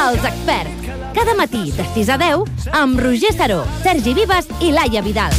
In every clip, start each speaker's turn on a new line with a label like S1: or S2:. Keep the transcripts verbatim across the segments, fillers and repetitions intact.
S1: Els experts. Cada matí de sis a deu amb Roger Saró, Sergi Vives i Laia Vidal.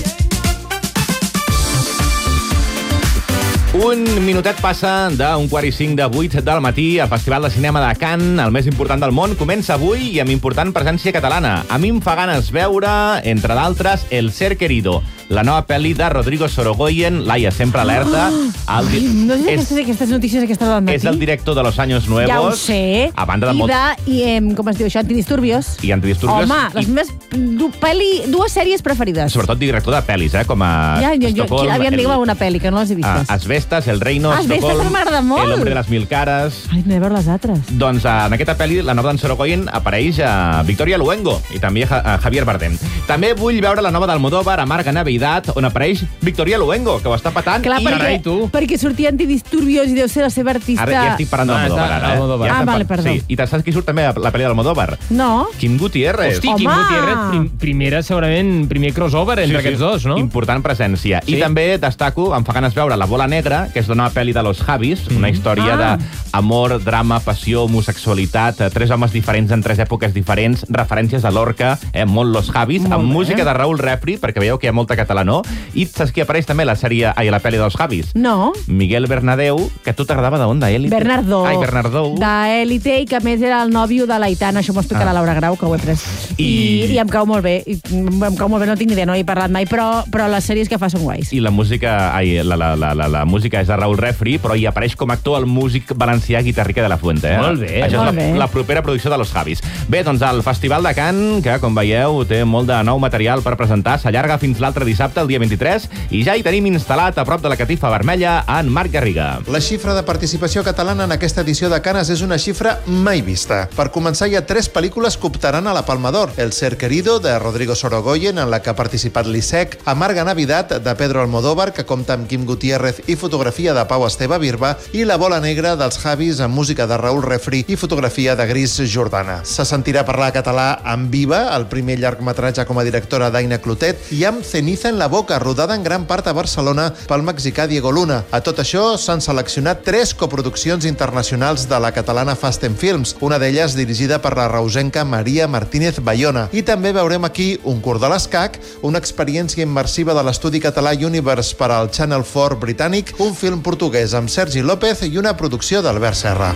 S2: Un minutet passa d'un quart i cinc de vuit del matí. El Festival de Cinema de Cannes, el més important del món, comença avui i amb important presència catalana. A mi em fa ganes veure, entre d'altres, El ser querido, la nova pel·li de Rodrigo Sorogoyen. Laia, sempre alerta.
S3: Oh,
S2: el...
S3: Ai, no sé
S2: és...
S3: aquestes, aquestes notícies aquesta hora del matí.
S2: És el director de Los Años Nuevos.
S3: Ja ho sé.
S2: A banda de
S3: I
S2: molt...
S3: de, i, em, com es diu això, Antidisturbios.
S2: I Antidisturbios.
S3: Home,
S2: I...
S3: les meves du, peli, dues sèries preferides.
S2: Sobretot director de pel·lis, eh? Com a
S3: Ja, jo, jo,
S2: Estocolm,
S3: aviam,
S2: el...
S3: digue'm alguna pel·li, que no les he vistes.
S2: Ah, Asbestas, El Reino,
S3: Ah, Asbestas
S2: Estocolm,
S3: m'agrada molt.
S2: El hombre de las mil caras...
S3: Ai, no he de veure les altres.
S2: Doncs en aquesta pel·li, la nova d'en Sorogoyen, apareix a Victoria Luengo i també a Javier Bardem. També vull veure la nova d'Almodóvar, Amarga Navidad, on apareix Victoria Luengo, que ho està patant.
S3: Clar,
S2: I...
S3: perquè,
S4: tu.
S3: perquè sortia Antidisturbios i deu ser la seva artista...
S2: Ara ja estic parlant d'Almodóvar,
S4: Ah,
S2: ara. Eh?
S4: Almodóvar.
S2: Ja
S3: Ah,
S2: estem
S3: vale,
S2: par-
S3: perdó.
S2: Sí. I saps qui surt també a la pel·li d'Almodóvar?
S3: No?
S2: Quim Gutiérrez.
S4: Hosti, Quim
S3: Home!
S4: Gutiérrez, prim, primera, segurament, primer crossover entre aquests dos, no?
S2: Important presència.
S4: Sí.
S2: I també destaco, em fa ganes veure La bola negra, que és la nova pel·li de Los Javis, una història
S3: Ah.
S2: d'amor, drama, passió, homosexualitat, eh, tres homes diferents en tres èpoques diferents, referències a Lorca, eh, molt Los Javis,
S3: Molt
S2: amb
S3: bé.
S2: música de Raúl Refri, perquè veieu que hi ha molta catalanó, i saps qui apareix també a la sèrie, ai, a la pel·li de Los Javis?
S3: No.
S2: Miguel Bernadeu, que a tu t'agradava d'on, d'Élite?
S3: Bernardo.
S2: Ai, Bernardo.
S3: D'Élite, i que a més era el nòvio de l'Aitana, això m'ho explica
S2: Ah.
S3: la Laura Grau, que ho he pres. I...
S2: I-
S3: I, em cau molt bé. I, em cau molt bé, no tinc ni idea, no hi he parlat mai, però, però les sèries que fa són guais.
S2: I la música, ai, la, la, la, la, la música és de Raúl Refri, però hi apareix com a actor el músic valencià Guitarrica de la Fuente. Eh?
S4: Molt bé,
S2: Això
S3: molt
S2: és
S3: bé.
S2: la, la propera producció de Los Javis. Bé, doncs el Festival de Cannes, que com veieu té molt de nou material per presentar, s'allarga fins l'altre dissabte, el dia vint-i-tres, i ja hi tenim instal·lat a prop de la catifa vermella en Marc Garriga.
S5: La xifra de participació catalana en aquesta edició de Cannes és una xifra mai vista. Per començar, hi ha tres pel·lícules que optaran a la Palma d'Or. El ser querido, de Rodrigo Sorogoyen, en la que ha participat l'Isec, Amarga Navidad, de Pedro Almodóvar, que compta amb Quim Gutiérrez i fotografia de Pau Esteve Birba, i La bola negra, dels Javis, amb música de Raúl Refri i fotografia de Gris Jordana. Se sentirà parlar català amb Viva, el primer llargmetratge com a directora d'Aina Clotet, i amb Ceniza en la boca, rodada en gran part a Barcelona pel mexicà Diego Luna. A tot això s'han seleccionat tres coproduccions internacionals de la catalana Fast and Films, una d'elles dirigida per la reusenca Maria Martínez Bayona. I també veurem aquí Un curt de l'escac, una experiència immersiva de l'estudi català Universe per al Channel quatre britànic, un film portuguès amb Sergi López i una producció d'Albert Serra.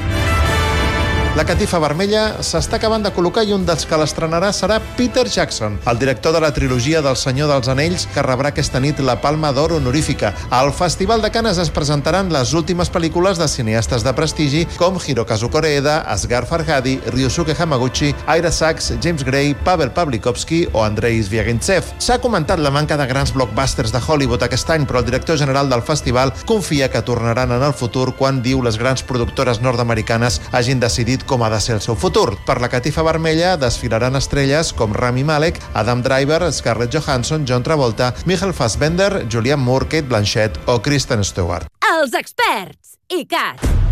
S5: La catifa vermella s'està acabant de col·locar i un dels que l'estrenarà serà Peter Jackson, el director de la trilogia del Senyor dels Anells, que rebrà aquesta nit la Palma d'Or honorífica. Al Festival de Cannes es presentaran les últimes pel·lícules de cineastes de prestigi com Hirokazu Koreeda, Asghar Farhadi, Ryosuke Hamaguchi, Ira Sachs, James Gray, Pavel Pawlikowski o Andrei Zvyagintsev. S'ha comentat la manca de grans blockbusters de Hollywood aquest any, però el director general del festival confia que tornaran en el futur quan, diu, les grans productores nord-americanes hagin decidit com ha de ser el seu futur. Per la catifa vermella desfilaran estrelles com Rami Malek, Adam Driver, Scarlett Johansson, John Travolta, Michael Fassbender, Julianne Moore, Cate Blanchett o Kristen Stewart.
S1: Els experts. I Cat.